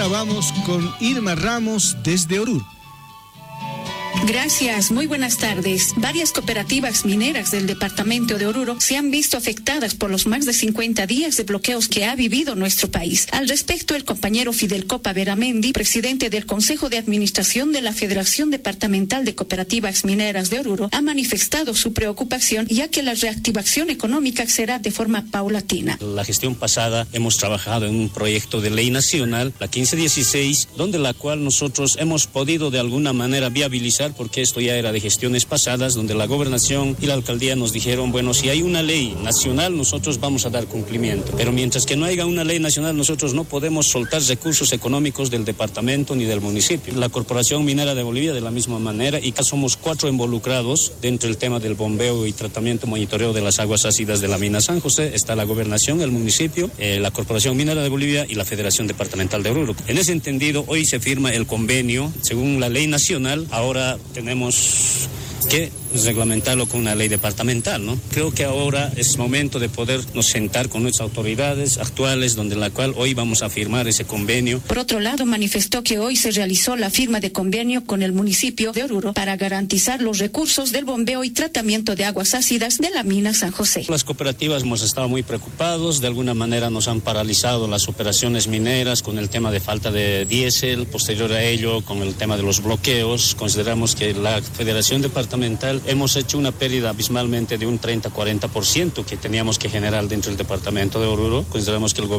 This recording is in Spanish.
vamos con Irma Ramos desde Oruro. Gracias, muy buenas tardes. Varias cooperativas mineras del departamento de Oruro se han visto afectadas por los más de 50 días de bloqueos que ha vivido nuestro país. Al respecto, el compañero Fidel Copa Veramendi, presidente del Consejo de Administración de la Federación Departamental de Cooperativas Mineras de Oruro, ha manifestado su preocupación, ya que la reactivación económica será de forma paulatina. La gestión pasada hemos trabajado en un proyecto de ley nacional, la 1516, donde la cual nosotros hemos podido de alguna manera viabilizar, porque esto ya era de gestiones pasadas, donde la gobernación y la alcaldía nos dijeron, bueno, si hay una ley nacional, nosotros vamos a dar cumplimiento. Pero mientras que no haya una ley nacional, nosotros no podemos soltar recursos económicos del departamento ni del municipio. La Corporación Minera de Bolivia de la misma manera, y somos 4 involucrados dentro del tema del bombeo y tratamiento, monitoreo de las aguas ácidas de la mina San José. Está la gobernación, el municipio, la Corporación Minera de Bolivia y la Federación Departamental de Oruro. En ese entendido, hoy se firma el convenio, según la ley nacional. Ahora tenemos que reglamentarlo con una ley departamental, ¿no? Creo que ahora es momento de podernos sentar con nuestras autoridades actuales, donde la cual hoy vamos a firmar ese convenio. Por otro lado, manifestó que hoy se realizó la firma de convenio con el municipio de Oruro para garantizar los recursos del bombeo y tratamiento de aguas ácidas de la mina San José. Las cooperativas hemos estado muy preocupados, de alguna manera nos han paralizado las operaciones mineras con el tema de falta de diésel, posterior a ello con el tema de los bloqueos. Consideramos que la Federación Departamental hemos hecho una pérdida abismalmente de un 30-40% que teníamos que generar dentro del departamento de Oruro. Consideramos que el